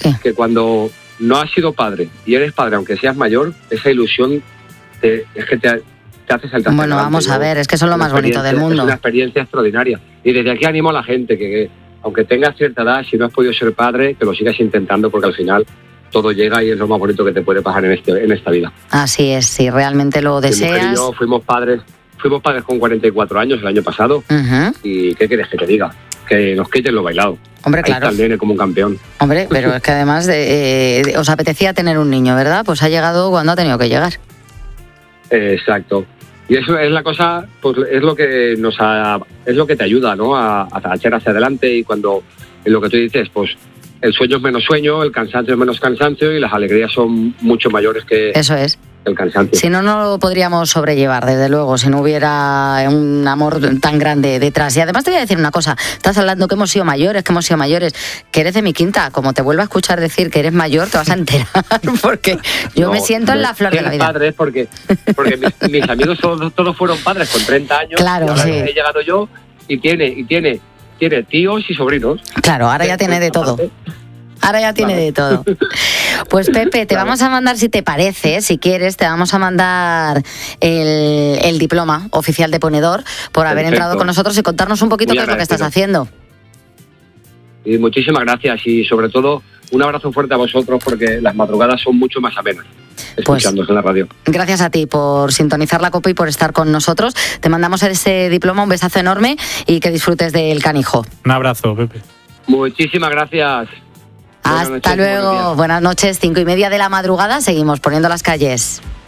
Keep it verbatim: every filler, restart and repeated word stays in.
¿Qué? Que cuando no has sido padre y eres padre, aunque seas mayor, esa ilusión te, es que te, te hace saltar. Bueno, vamos a ver, es que eso es lo más bonito del mundo. Es una experiencia extraordinaria. Y desde aquí animo a la gente que, que aunque tengas cierta edad, si no has podido ser padre, que lo sigas intentando, porque al final todo llega y es lo más bonito que te puede pasar en, este, en esta vida. Así es, si realmente lo deseas. Mi mujer y yo fuimos padres, fuimos padres con cuarenta y cuatro años el año pasado. Uh-huh. ¿Y qué quieres que te diga? Que nos quiten lo bailado. Hombre, Ahí claro. está el nene como un campeón. Hombre, pero es que además de, eh, os apetecía tener un niño, ¿verdad? Pues ha llegado cuando ha tenido que llegar. Eh, exacto. Y eso es la cosa, pues es lo que nos ha, es lo que te ayuda, ¿no? A, a echar hacia adelante. Y cuando, en lo que tú dices, pues el sueño es menos sueño, el cansancio es menos cansancio y las alegrías son mucho mayores que eso es. El cansancio. Si no, no lo podríamos sobrellevar, desde luego, si no hubiera un amor tan grande detrás. Y además te voy a decir una cosa, estás hablando que hemos sido mayores, que hemos sido mayores, que eres de mi quinta. Como te vuelva a escuchar decir que eres mayor, te vas a enterar, porque yo no, me siento en la flor de la vida. Padres porque, porque mis, mis amigos todos, todos fueron padres con treinta años. Claro, y ahora sí. He llegado yo y tiene, y tiene, tiene tíos y sobrinos. Claro, ahora ya tiene de todo. Ahora ya tiene de todo. Pues Pepe, te vamos a mandar, si te parece, si quieres, te vamos a mandar el, el diploma oficial de ponedor por haber Perfecto. entrado con nosotros y contarnos un poquito Muy qué es lo que estás haciendo. Y muchísimas gracias y sobre todo un abrazo fuerte a vosotros porque las madrugadas son mucho más amenas escuchándoos pues, en la radio. Gracias a ti por sintonizar la copa y por estar con nosotros. Te mandamos ese diploma, un besazo enorme y que disfrutes del canijo. Un abrazo, Pepe. Muchísimas gracias. Hasta luego, buenas noches, cinco y media de la madrugada, seguimos poniendo las calles.